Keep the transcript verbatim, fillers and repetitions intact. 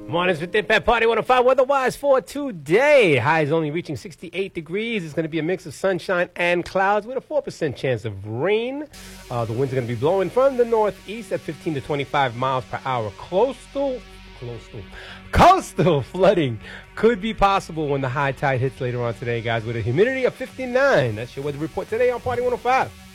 Mornings with Dip at Party one oh five. Weather-wise for today, highs only reaching sixty-eight degrees. It's going to be a mix of sunshine and clouds with a four percent chance of rain. Uh, the winds are going to be blowing from the northeast at fifteen to twenty-five miles per hour. Coastal, coastal, coastal flooding could be possible when the high tide hits later on today, guys, with a humidity of fifty-nine. That's your weather report today on Party one oh five.